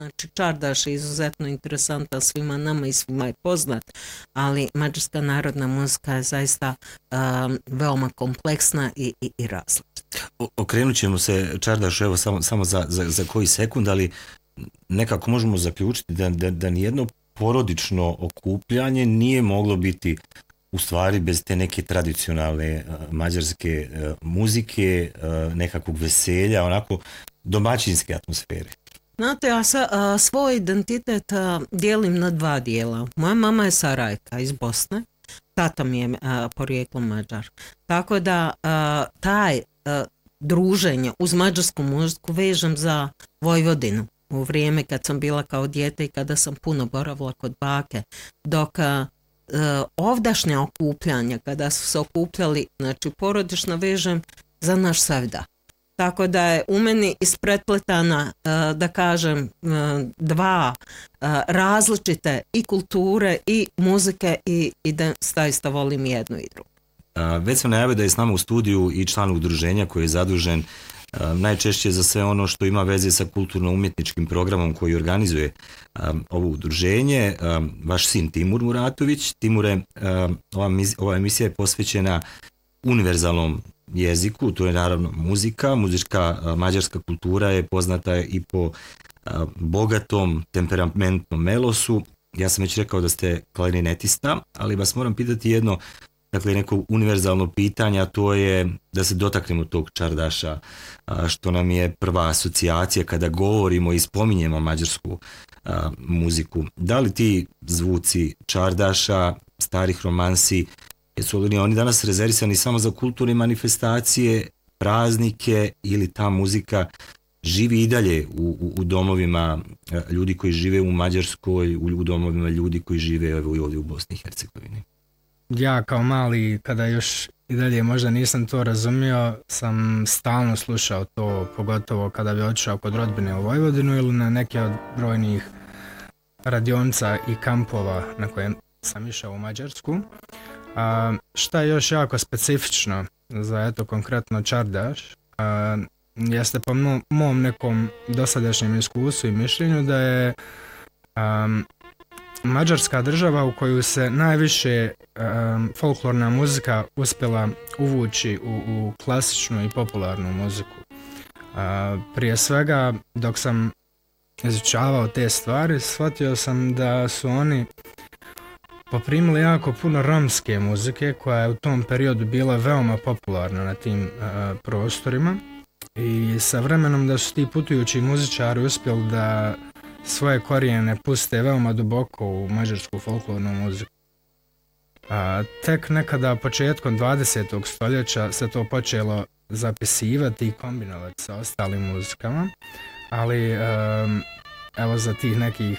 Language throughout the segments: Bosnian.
Znači, čardaš je izuzetno interesantan svima nama i svima je poznat, ali mađarska narodna muzika je zaista veoma kompleksna i različita. Okrenut ćemo se čardašu evo samo za koji sekund, ali nekako možemo zaključiti da nijedno porodično okupljanje nije moglo biti u stvari bez te neke tradicionalne mađarske muzike, nekakvog veselja, onako domaćinske atmosfere. Znate, ja svoj identitet dijelim na dva dijela. Moja mama je Sarajka iz Bosne, tata mi je porijeklom Mađar. Tako da taj druženje uz mađarsku muziku vežem za Vojvodinu. U vrijeme kad sam bila kao dijete i kada sam puno boravila kod bake, dok ovdašnja okupljanja, kada su se okupljali, znači porodično vežem za naš Savda. Tako da je u meni isprepletana, da kažem, dva različite i kulture i muzike i da zaista volim jednu i drugu. Već sam najavio da je s nama u studiju i član udruženja koji je zadužen najčešće za sve ono što ima veze sa kulturno-umjetničkim programom koji organizuje ovo udruženje, vaš sin Timur Muratović. Timure, ova emisija je posvećena univerzalnom jeziku, to je naravno muzika. Muzička mađarska kultura je poznata i po bogatom temperamentnom melosu. Ja sam već rekao da ste klarinetista, ali vas moram pitati jedno, dakle neko univerzalno pitanje, a to je da se dotaknemo tog čardaša, što nam je prva asocijacija kada govorimo i spominjemo mađarsku muziku. Da li ti zvuci čardaša, starih romansi, jesu li oni danas rezervisani samo za kulturne manifestacije, praznike, ili ta muzika živi i dalje u domovima ljudi koji žive u Mađarskoj, u domovima ljudi koji žive ovdje u Bosni i Hercegovini? Ja kao mali, kada još i dalje možda nisam to razumio, sam stalno slušao to, pogotovo kada bi otišao kod rodbine u Vojvodinu ili na neke od brojnih radionica i kampova na koje sam išao u Mađarsku. Šta je još jako specifično za konkretno čardaš, jeste po mom nekom dosadašnjem iskustvu i mišljenju da je Mađarska država u koju se najviše folklorna muzika uspjela uvući u klasičnu i popularnu muziku. Prije svega, dok sam izučavao te stvari, shvatio sam da su oni poprimili jako puno romske muzike koja je u tom periodu bila veoma popularna na tim prostorima i sa vremenom da su ti putujući muzičari uspjeli da svoje korijene puste veoma duboko u mađarsku folklornu muziku. Tek nekada početkom 20. stoljeća se to počelo zapisivati i kombinovati sa ostalim muzikama, ali evo za tih nekih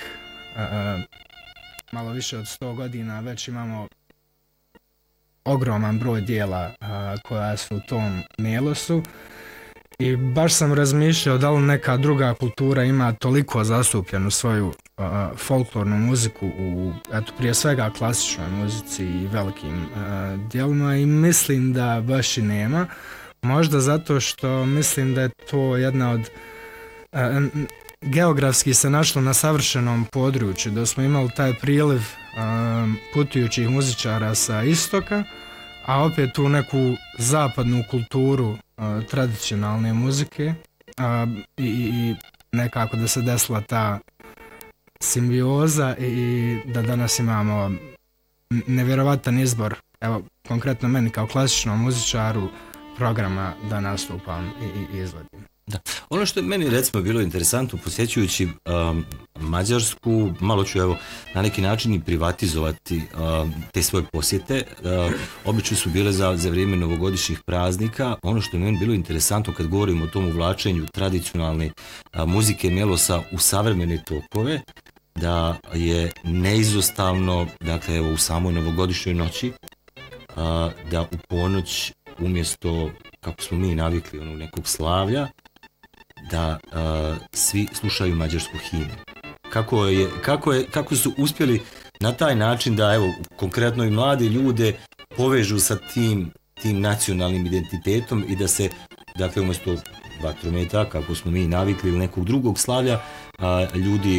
malo više od 100 godina već imamo ogroman broj dijela koja su u tom melosu i baš sam razmišljao da li neka druga kultura ima toliko zastupljenu svoju folklornu muziku u, prije svega klasičnoj muzici i velikim dijelima i mislim da baš i nema. Možda zato što mislim da je to jedna od geografski se našlo na savršenom području, da smo imali taj priliv putujućih muzičara sa istoka, a opet tu neku zapadnu kulturu tradicionalne muzike i nekako da se desila ta simbioza i da danas imamo nevjerovatan izbor, evo konkretno meni kao klasičnom muzičaru, programa da nastupam i izvodim. Da. Ono što je meni recimo bilo interesantno posjećujući Mađarsku, malo ću evo na neki način i privatizovati te svoje posjete, obično su bile za vrijeme novogodišnjih praznika. Ono što je meni bilo interesantno kad govorimo o tom uvlačenju tradicionalne muzike melosa u savremene tokove, da je neizostavno, dakle evo u samoj novogodišnjoj noći, da u ponoć umjesto, kako smo mi navikli, nekog slavlja, da svi slušaju mađarsku himnu. Kako su uspjeli na taj način da evo konkretno i mlade ljude povežu sa tim nacionalnim identitetom i da se, dakle umjesto vatrometa, kako smo mi navikli, ili nekog drugog slavlja, ljudi